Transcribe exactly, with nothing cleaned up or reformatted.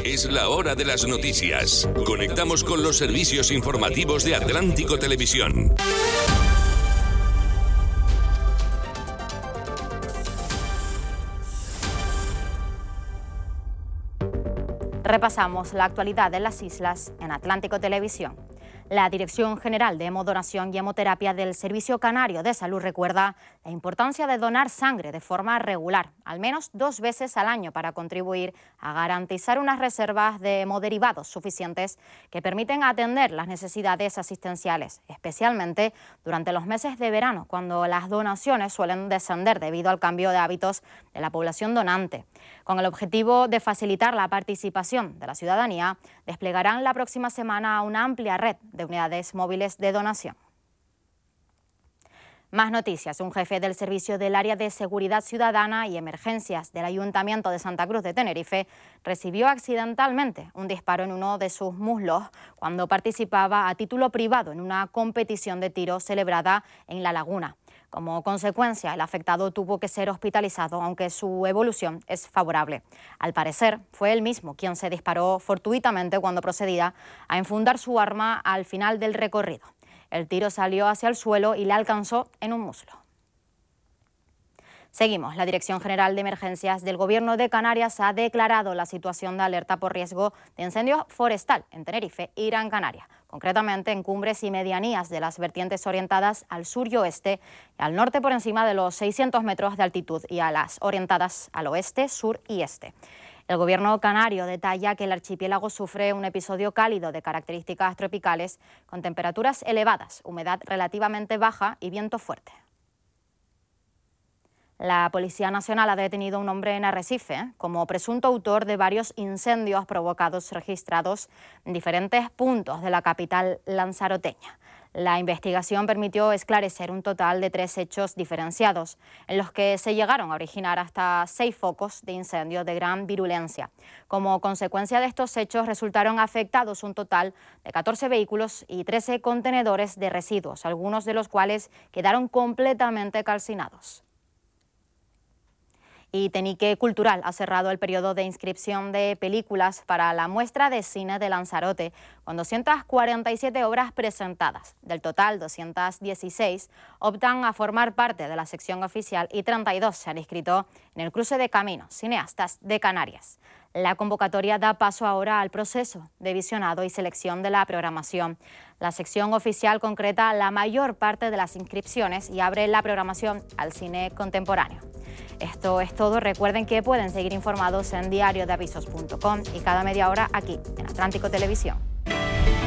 Es la hora de las noticias. Conectamos con los servicios informativos de Atlántico Televisión. Repasamos la actualidad de las islas en Atlántico Televisión. La Dirección General de Hemodonación y Hemoterapia del Servicio Canario de Salud recuerda la importancia de donar sangre de forma regular, al menos dos veces al año, para contribuir a garantizar unas reservas de hemoderivados suficientes que permiten atender las necesidades asistenciales, especialmente durante los meses de verano, cuando las donaciones suelen descender debido al cambio de hábitos de la población donante. Con el objetivo de facilitar la participación de la ciudadanía, desplegarán la próxima semana una amplia red de unidades móviles de donación. Más noticias. Un jefe del Servicio del Área de Seguridad Ciudadana y Emergencias del Ayuntamiento de Santa Cruz de Tenerife recibió accidentalmente un disparo en uno de sus muslos cuando participaba a título privado en una competición de tiro celebrada en La Laguna. Como consecuencia, el afectado tuvo que ser hospitalizado, aunque su evolución es favorable. Al parecer, fue él mismo quien se disparó fortuitamente cuando procedía a enfundar su arma al final del recorrido. El tiro salió hacia el suelo y le alcanzó en un muslo. Seguimos. La Dirección General de Emergencias del Gobierno de Canarias ha declarado la situación de alerta por riesgo de incendio forestal en Tenerife y Gran Canaria, concretamente en cumbres y medianías de las vertientes orientadas al sur y oeste y al norte por encima de los seiscientos metros de altitud y a las orientadas al oeste, sur y este. El Gobierno canario detalla que el archipiélago sufre un episodio cálido de características tropicales con temperaturas elevadas, humedad relativamente baja y viento fuerte. La Policía Nacional ha detenido a un hombre en Arrecife ¿eh? como presunto autor de varios incendios provocados registrados en diferentes puntos de la capital lanzaroteña. La investigación permitió esclarecer un total de tres hechos diferenciados, en los que se llegaron a originar hasta seis focos de incendio de gran virulencia. Como consecuencia de estos hechos resultaron afectados un total de catorce vehículos y trece contenedores de residuos, algunos de los cuales quedaron completamente calcinados. Y Tenique Cultural ha cerrado el periodo de inscripción de películas para la muestra de cine de Lanzarote, con doscientas cuarenta y siete obras presentadas. Del total, doscientas dieciséis optan a formar parte de la sección oficial y treinta y dos se han inscrito en el cruce de caminos Cineastas de Canarias. La convocatoria da paso ahora al proceso de visionado y selección de la programación. La sección oficial concreta la mayor parte de las inscripciones y abre la programación al cine contemporáneo. Esto es todo. Recuerden que pueden seguir informados en diario de avisos punto com y cada media hora aquí en Atlántico Televisión.